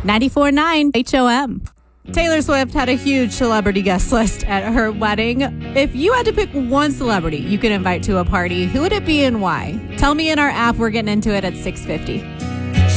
94.9 HOM. Taylor Swift had a huge celebrity guest list at her wedding. If you had to pick one celebrity you could invite to a party, who would it be and why? Tell me in our app. We're getting into it at 6:50.